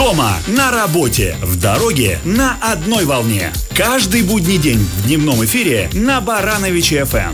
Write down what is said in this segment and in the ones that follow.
Дома, на работе, в дороге, на одной волне. Каждый будний день в дневном эфире на Барановичи ФМ.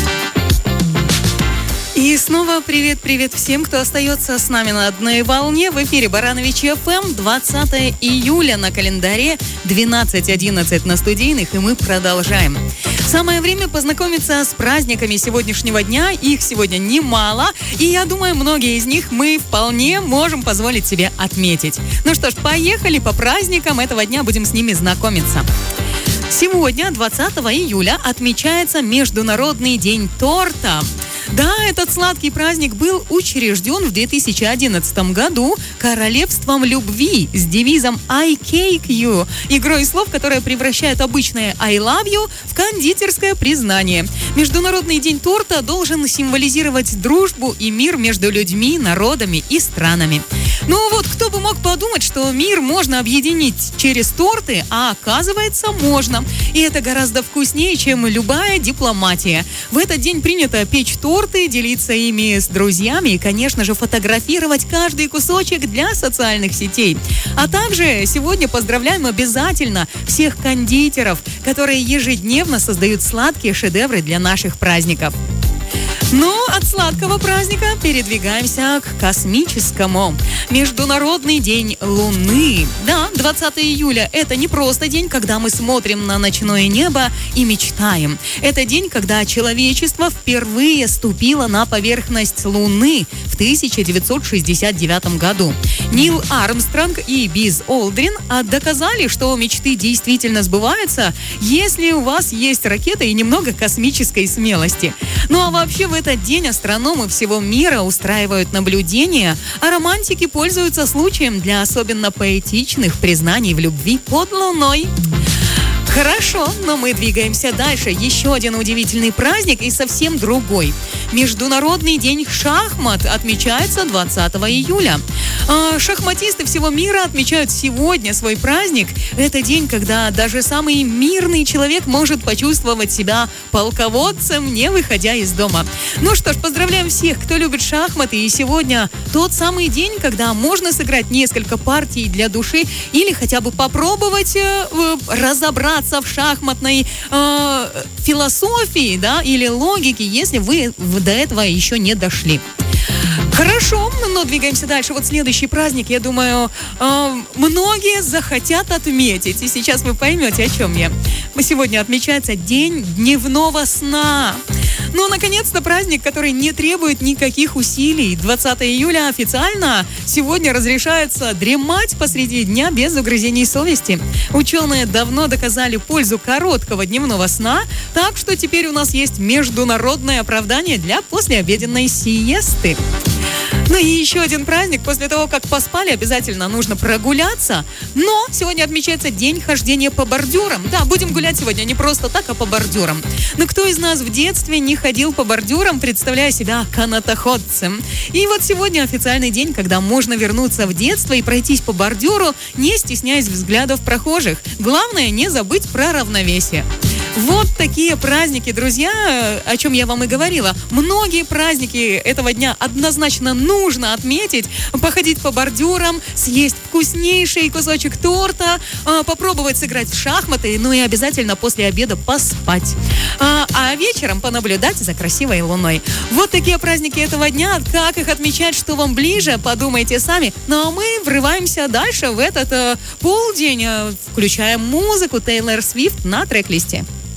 И снова привет всем, кто остается с нами на одной волне. В эфире Барановичи ФМ, 20 июля на календаре, 12:11 на студийных, и мы продолжаем. Самое время познакомиться с праздниками сегодняшнего дня. Их сегодня немало, и я думаю, многие из них мы вполне можем позволить себе отметить. Ну что ж, поехали по праздникам этого дня, будем с ними знакомиться. Сегодня, 20 июля, отмечается Международный день торта. Да, этот сладкий праздник был учрежден в 2011 году Королевством любви с девизом «I cake you», игрой слов, которая превращает обычное «I love you» в кондитерское признание. Международный день торта должен символизировать дружбу и мир между людьми, народами и странами. Ну вот, кто бы мог подумать, что мир можно объединить через торты, а оказывается, можно. И это гораздо вкуснее, чем любая дипломатия. В этот день принято печь торты, делиться ими с друзьями и, конечно же, фотографировать каждый кусочек для социальных сетей. А также сегодня поздравляем обязательно всех кондитеров, которые ежедневно создают сладкие шедевры для наших праздников. Ну, от сладкого праздника передвигаемся к космическому. Международный день Луны. Да, 20 июля – это не просто день, когда мы смотрим на ночное небо и мечтаем. Это день, когда человечество впервые ступило на поверхность Луны в 1969 году. Нил Армстронг и Биз Олдрин доказали, что мечты действительно сбываются, если у вас есть ракета и немного космической смелости. Ну а вообще в этот день астрономы всего мира устраивают наблюдения, а романтики пользуются случаем для особенно поэтичных признаний в любви под Луной. Хорошо, но мы двигаемся дальше. Еще один удивительный праздник и совсем другой. Международный день шахмат отмечается 20 июля. Шахматисты всего мира отмечают сегодня свой праздник. Это день, когда даже самый мирный человек может почувствовать себя полководцем, не выходя из дома. Ну что ж, поздравляем всех, кто любит шахматы. И сегодня тот самый день, когда можно сыграть несколько партий для души или хотя бы попробовать разобраться в шахматной философии, да, или логике, если вы до этого еще не дошли. Хорошо, но двигаемся дальше. Вот следующий праздник, я думаю, многие захотят отметить. И сейчас вы поймете, о чем я. Сегодня отмечается День дневного сна. Ну, наконец-то праздник, который не требует никаких усилий. 20 июля официально сегодня разрешается дремать посреди дня без угрызений совести. Ученые давно доказали пользу короткого дневного сна, так что теперь у нас есть международное оправдание для послеобеденной сиесты. Ну и еще один праздник. После того, как поспали, обязательно нужно прогуляться. Но сегодня отмечается день хождения по бордюрам. Да, будем гулять сегодня не просто так, а по бордюрам. Но кто из нас в детстве не ходил по бордюрам, представляя себя канатоходцем? И вот сегодня официальный день, когда можно вернуться в детство и пройтись по бордюру, не стесняясь взглядов прохожих. Главное, не забыть про равновесие. Вот такие праздники, друзья, о чем я вам и говорила. Многие праздники этого дня однозначно нужно отметить. Походить по бордюрам, съесть вкуснейший кусочек торта, попробовать сыграть в шахматы, ну и обязательно после обеда поспать. А вечером понаблюдать за красивой луной. Вот такие праздники этого дня. Как их отмечать, что вам ближе, подумайте сами. Ну а мы врываемся дальше в этот полдень, включаем музыку Тейлор Свифт на трек-листе.